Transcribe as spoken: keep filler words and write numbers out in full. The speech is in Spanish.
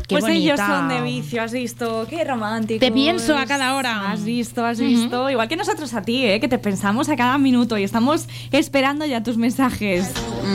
Qué pues bonita. ellos son de Vicio, has visto, qué romántico. Te pienso a cada hora. Has visto, has visto. Uh-huh. Igual que nosotros a ti, ¿eh? Que te pensamos a cada minuto y estamos esperando ya tus mensajes.